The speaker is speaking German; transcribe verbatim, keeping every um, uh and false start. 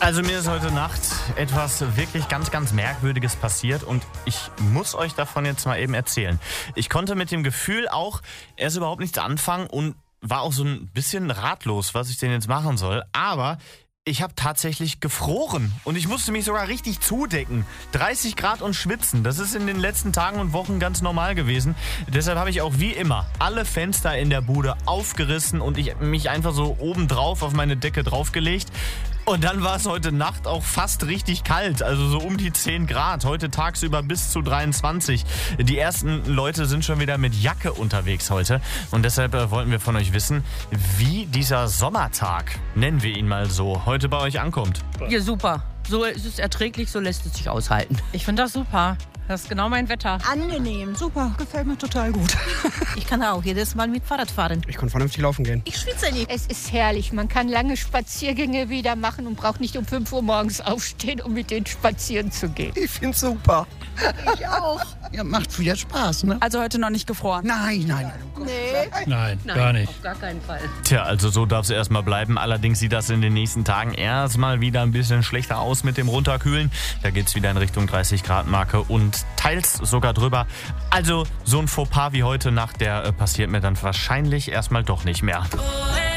Also mir ist heute Nacht etwas wirklich ganz, ganz Merkwürdiges passiert und ich muss euch davon jetzt mal eben erzählen. Ich konnte mit dem Gefühl auch erst überhaupt nichts anfangen und war auch so ein bisschen ratlos, was ich denn jetzt machen soll. Aber ich habe tatsächlich gefroren und ich musste mich sogar richtig zudecken. dreißig Grad und schwitzen, das ist in den letzten Tagen und Wochen ganz normal gewesen. Deshalb habe ich auch wie immer alle Fenster in der Bude aufgerissen und ich mich einfach so obendrauf auf meine Decke draufgelegt. Und dann war es heute Nacht auch fast richtig kalt, also so um die zehn Grad. Heute tagsüber bis zu dreiundzwanzig. Die ersten Leute sind schon wieder mit Jacke unterwegs heute. Und deshalb äh, wollten wir von euch wissen, wie dieser Sommertag, nennen wir ihn mal so, heute bei euch ankommt. Ja, super. So ist es erträglich, so lässt es sich aushalten. Ich finde das super. Das ist genau mein Wetter. Angenehm, super, gefällt mir total gut. Ich kann auch jedes Mal mit Fahrrad fahren. Ich kann vernünftig laufen gehen. Ich schwitze nicht. Es ist herrlich. Man kann lange Spaziergänge wieder machen und braucht nicht um fünf Uhr morgens aufstehen, um mit denen spazieren zu gehen. Ich find's super. Ich auch. Ja, macht wieder Spaß, ne? Also heute noch nicht gefroren? Nein, nein. Nee. Nein, Nein, gar nicht. auf gar keinen Fall. Tja, also so darf es erstmal bleiben. Allerdings sieht das in den nächsten Tagen erstmal wieder ein bisschen schlechter aus mit dem Runterkühlen. Da geht's wieder in Richtung dreißig Grad Marke und teils sogar drüber. Also so ein Fauxpas wie heute Nacht, der äh, passiert mir dann wahrscheinlich erstmal doch nicht mehr.